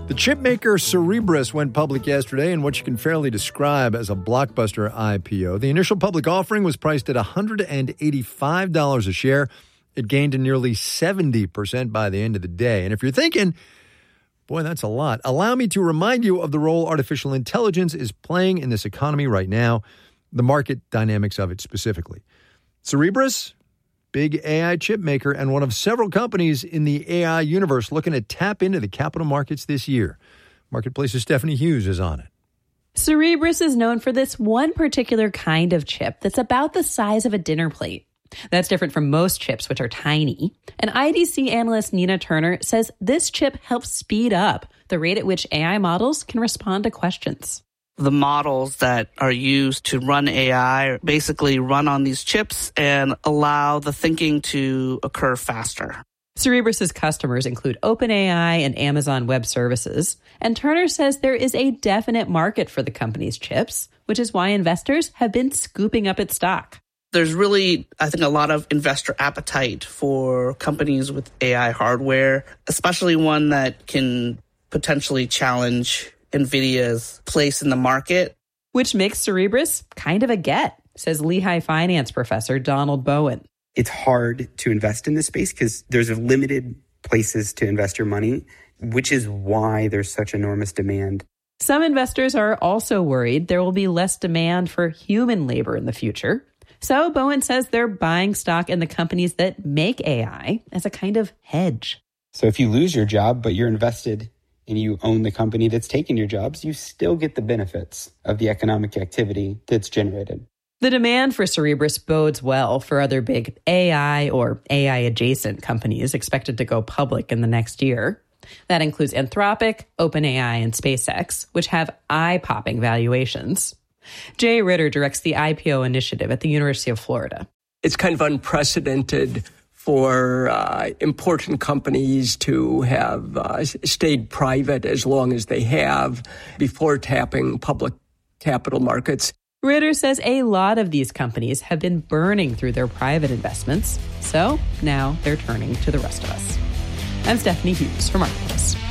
The chip maker Cerebras went public yesterday in what you can fairly describe as a blockbuster IPO. The initial public offering was priced at $185 a share. It gained nearly 70% by the end of the day. And if you're thinking, boy, that's a lot, allow me to remind you of the role artificial intelligence is playing in this economy right now, the market dynamics of it specifically. Cerebras, big AI chip maker and one of several companies in the AI universe looking to tap into the capital markets this year. Marketplace's Stephanie Hughes is on it. Cerebras is known for this one particular kind of chip that's about the size of a dinner plate. That's different from most chips, which are tiny. And IDC analyst Nina Turner says this chip helps speed up the rate at which AI models can respond to questions. The models that are used to run AI basically run on these chips and allow the thinking to occur faster. Cerebras' customers include OpenAI and Amazon Web Services. And Turner says there is a definite market for the company's chips, which is why investors have been scooping up its stock. There's really, I think, a lot of investor appetite for companies with AI hardware, especially one that can potentially challenge NVIDIA's place in the market. Which makes Cerebras kind of a get, says Lehigh finance professor Donald Bowen. It's hard to invest in this space because there's limited places to invest your money, which is why there's such enormous demand. Some investors are also worried there will be less demand for human labor in the future. So Bowen says they're buying stock in the companies that make AI as a kind of hedge. So if you lose your job, but you're invested and you own the company that's taken your jobs, you still get the benefits of the economic activity that's generated. The demand for Cerebras bodes well for other big AI or AI-adjacent companies expected to go public in the next year. That includes Anthropic, OpenAI, and SpaceX, which have eye-popping valuations. Jay Ritter directs the IPO initiative at the University of Florida. It's kind of unprecedented for important companies to have stayed private as long as they have before tapping public capital markets. Ritter says a lot of these companies have been burning through their private investments, so now they're turning to the rest of us. I'm Stephanie Hughes for Marketplace.